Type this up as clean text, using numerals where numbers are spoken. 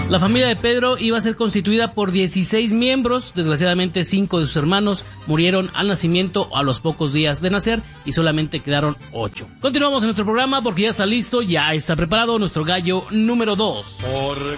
La familia de Pedro iba a ser constituida por 16 miembros. Desgraciadamente, 5 de sus hermanos murieron al nacimiento o a los pocos días de nacer y solamente quedaron 8. Continuamos en nuestro programa porque ya está listo, ya está preparado nuestro gallo número 2.